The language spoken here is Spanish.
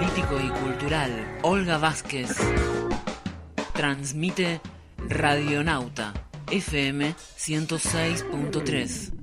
político y cultural Olga Vázquez transmite Radionauta FM 106.3.